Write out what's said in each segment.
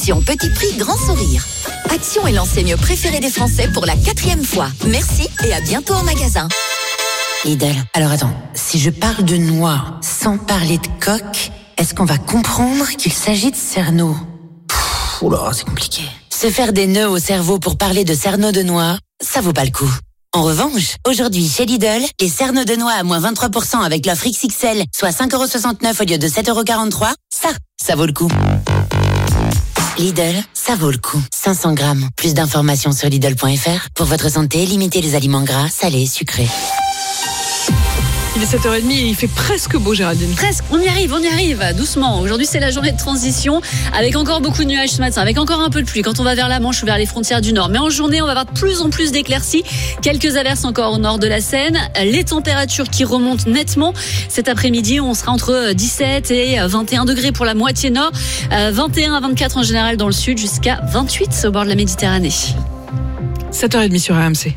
Action, petit prix, grand sourire. Action est l'enseigne préférée des Français pour la 4e fois. Merci et à bientôt en magasin. Lidl. Alors attends, si je parle de noix sans parler de coque, est-ce qu'on va comprendre qu'il s'agit de cerneau? Oula, c'est compliqué. Se faire des nœuds au cerveau pour parler de cerneau de noix, ça vaut pas le coup. En revanche, aujourd'hui chez Lidl, les cerneaux de noix à moins 23% avec l'offre XXL, soit 5,69€ au lieu de 7,43€, ça vaut le coup. Lidl, ça vaut le coup. 500 grammes. Plus d'informations sur Lidl.fr. Pour votre santé, limitez les aliments gras, salés, sucrés. Il est 7h30 et il fait presque beau, Géraldine. Presque, on y arrive, doucement. Aujourd'hui, c'est la journée de transition, avec encore beaucoup de nuages ce matin, avec encore un peu de pluie quand on va vers la Manche ou vers les frontières du Nord. Mais en journée, on va avoir de plus en plus d'éclaircies. Quelques averses encore au nord de la Seine. Les températures qui remontent nettement. Cet après-midi, on sera entre 17 et 21 degrés pour la moitié nord, 21 à 24 en général dans le sud, jusqu'à 28 au bord de la Méditerranée. 7h30 sur RMC.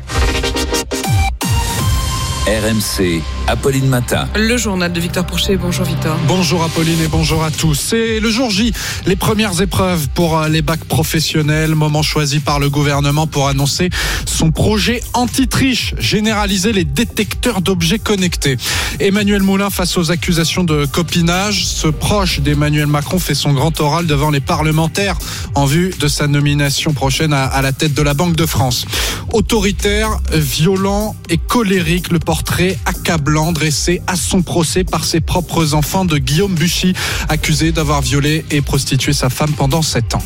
RMC, Apolline Matin. Le journal de Victor Pourchet. Bonjour Victor. Bonjour Apolline et bonjour à tous. C'est le jour J, les premières épreuves pour les bacs professionnels. Moment choisi par le gouvernement pour annoncer son projet anti-triche, généraliser les détecteurs d'objets connectés. Emmanuel Moulin face aux accusations de copinage. Ce proche d'Emmanuel Macron fait son grand oral devant les parlementaires en vue de sa nomination prochaine à la tête de la Banque de France. Autoritaire, violent et colérique, le portrait accablant dressé à son procès par ses propres enfants de Guillaume Buchy, accusé d'avoir violé et prostitué sa femme pendant 7 ans.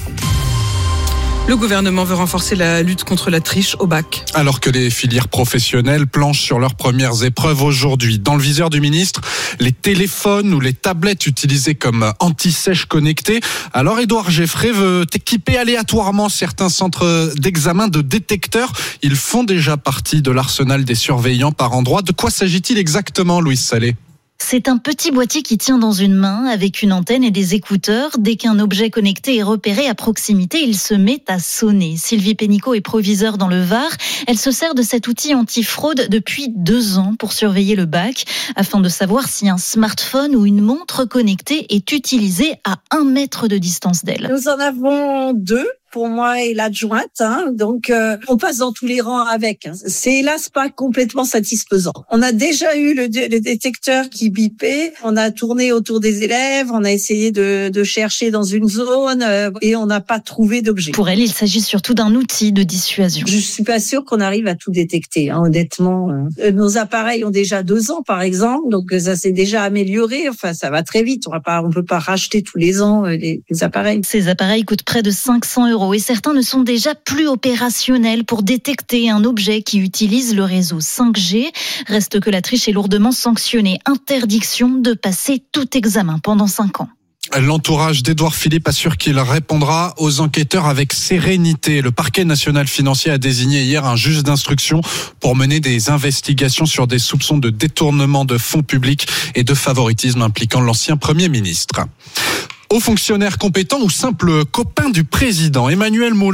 Le gouvernement veut renforcer la lutte contre la triche au bac. Alors que les filières professionnelles planchent sur leurs premières épreuves aujourd'hui. Dans le viseur du ministre, les téléphones ou les tablettes utilisées comme anti-sèche connectées. Alors Édouard Geffray veut équiper aléatoirement certains centres d'examen de détecteurs. Ils font déjà partie de l'arsenal des surveillants par endroits. De quoi s'agit-il exactement, Louise Salé ? C'est un petit boîtier qui tient dans une main avec une antenne et des écouteurs. Dès qu'un objet connecté est repéré à proximité, il se met à sonner. Sylvie Pénicaud est proviseure dans le Var. Elle se sert de cet outil anti-fraude depuis 2 ans pour surveiller le bac, afin de savoir si un smartphone ou une montre connectée est utilisé à 1 mètre de distance d'elle. Nous en avons 2. Pour moi et l'adjointe, donc on passe dans tous les rangs avec. C'est hélas pas complètement satisfaisant. On a déjà eu le détecteur qui bipait, on a tourné autour des élèves, on a essayé de chercher dans une zone et on n'a pas trouvé d'objet. Pour elle, il s'agit surtout d'un outil de dissuasion. Je suis pas sûre qu'on arrive à tout détecter, honnêtement. Nos appareils ont déjà 2 ans, par exemple, donc ça s'est déjà amélioré. Enfin, ça va très vite. On peut pas racheter tous les ans les appareils. Ces appareils coûtent près de 500 € et certains ne sont déjà plus opérationnels pour détecter un objet qui utilise le réseau 5G. Reste que la triche est lourdement sanctionnée. Interdiction de passer tout examen pendant 5 ans. L'entourage d'Édouard Philippe assure qu'il répondra aux enquêteurs avec sérénité. Le parquet national financier a désigné hier un juge d'instruction pour mener des investigations sur des soupçons de détournement de fonds publics et de favoritisme impliquant l'ancien Premier ministre. Haut fonctionnaire compétent ou simple copain du président, Emmanuel Moulin